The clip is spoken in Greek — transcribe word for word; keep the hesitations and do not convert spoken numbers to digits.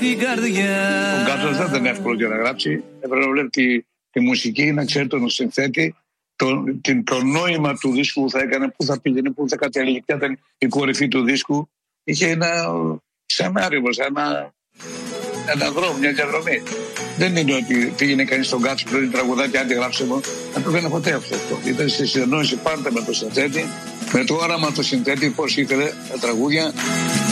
Ο Κάτσος δεν ήταν εύκολο για να γράψει. Έπρεπε να βλέπει τη, τη μουσική, να ξέρει τον συνθέτη, το, την, το νόημα του δίσκου που θα έκανε, πού θα πήγαινε, πού θα κατέληγε, ποια ήταν η κορυφή του δίσκου. Είχε ένα σενάριο, ένα, ένα δρόμο, μια διαδρομή. Δεν είναι ότι πήγαινε κανείς στον Κάτσο πριν τραγουδάκι, άντε γράψε μου. Δεν το έκανε ποτέ αυτό. Ήταν στη συνεννόηση πάντα με τον συνθέτη, με το όραμα του συνθέτη, πώς ήθελε τα τραγούδια.